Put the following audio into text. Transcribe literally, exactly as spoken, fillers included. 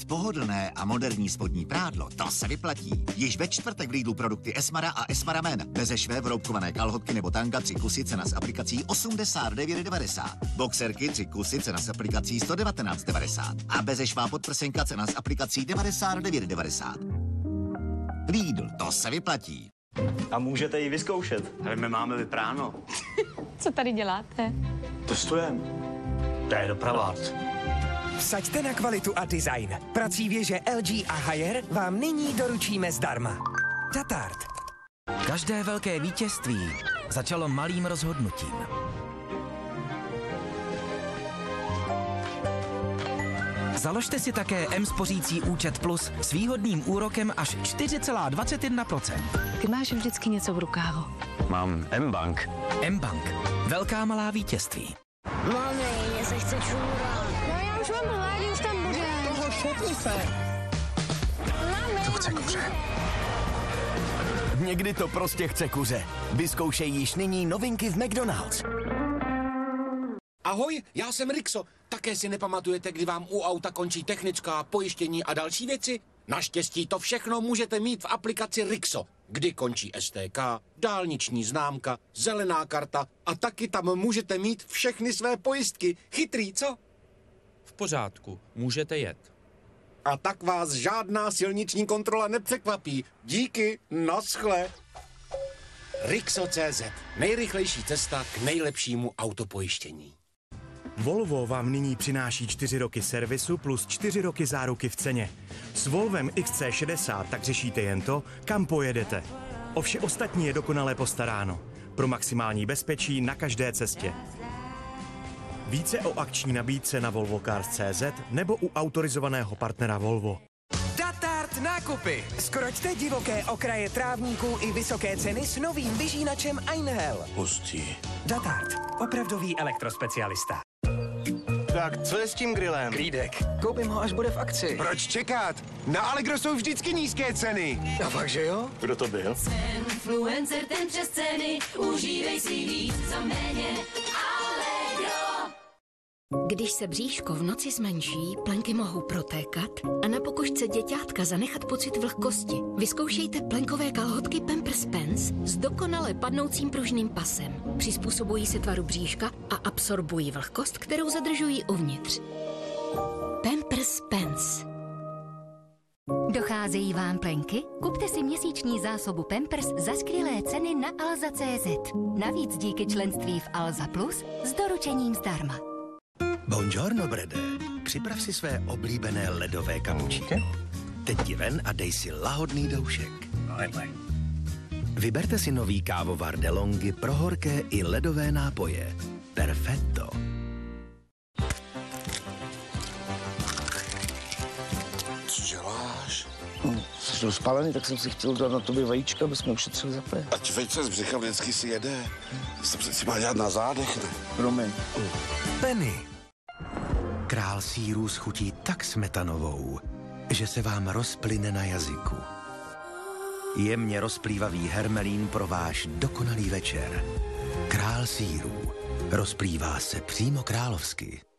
Mít pohodlné a moderní spodní prádlo, to se vyplatí. Již ve čtvrtek v Lidlu produkty Esmara a Esmara Men. Bezešvé vroubkované kalhotky nebo tanga tři kusy, cena s aplikací osmdesát devět devadesát. Boxerky tři kusy, cena s aplikací sto devatenáct devadesát. A bezešvá podprsenka, cena s aplikací devadesát devět devadesát. Lidl, to se vyplatí. A můžete ji vyzkoušet. Ale my máme vypráno. Co tady děláte? Testujem. To je doprava. Vsaďte na kvalitu a design. Prací věže L G a Haier vám nyní doručíme zdarma. Tatart. Každé velké vítězství začalo malým rozhodnutím. Založte si také M-spořící účet Plus s výhodným úrokem až čtyři celá dvacet jedna procenta. Ty máš vždycky něco v rukávu. Mám M-Bank. M-Bank. Velká malá vítězství. Mami, mě se chce čůrat. No já už mám hlad, už tam bude. Toho šutni se. Mami. To chce kuře. Někdy to prostě chce kuře. Vyzkoušej již nyní novinky v McDonald's. Ahoj, já jsem Rixo. Také si nepamatujete, kdy vám u auta končí technická, pojištění a další věci? Naštěstí to všechno můžete mít v aplikaci Rixo, kdy končí S T K, dálniční známka, zelená karta a taky tam můžete mít všechny své pojistky. Chytrý, co? V pořádku, můžete jet. A tak vás žádná silniční kontrola nepřekvapí. Díky, naschle. Rixo tečka cé zet. Nejrychlejší cesta k nejlepšímu autopojištění. Volvo vám nyní přináší čtyři roky servisu plus čtyři roky záruky v ceně. S Volvem X C šedesát tak řešíte jen to, kam pojedete. O vše ostatní je dokonale postaráno. Pro maximální bezpečí na každé cestě. Více o akční nabídce na volvo cars tečka cé zet nebo u autorizovaného partnera Volvo. Tatart nákupy. Skroťte divoké okraje trávníků i vysoké ceny s novým vyžínačem Einhell. Hustý. Tatart. Opravdový elektrospecialista. Tak, co je s tím grillem? Klídek. Koupím ho, až bude v akci. Proč čekat? Na Allegro jsou vždycky nízké ceny. A fakt, že jo? Kdo to byl? Influencer ten přes ceny, užívej si víc za méně. Allegro. Když se bříško v noci zmenší, plenky mohou protékat a na pokožce děťátka zanechat pocit vlhkosti. Vyzkoušejte plenkové kalhotky Pampers Pants s dokonale padnoucím pružným pasem. Přizpůsobují se tvaru bříška a absorbují vlhkost, kterou zadržují uvnitř. Pampers Pants. Docházejí vám plenky? Kupte si měsíční zásobu Pampers za skvělé ceny na alza tečka cé zet. Navíc díky členství v Alza Plus s doručením zdarma. Buongiorno, Brede. Připrav si své oblíbené ledové kapučíky. Teď jdi ven a dej si lahodný doušek. Vyberte si nový kávovar DeLonghi pro horké i ledové nápoje. Perfetto. Co děláš? No, jsi rozpálený, tak jsem si chtěl dát na tobě vajíčka, aby jsme ušetřili za plyn. Ať vejce z břicha vždycky si jede. Jsem přeci má dělat na zádech, ne? Promiň. Penny. Král sýrů schutí tak smetanovou, že se vám rozplyne na jazyku. Jemně rozplývavý hermelín pro váš dokonalý večer. Král sýrů. Rozplývá se přímo královsky.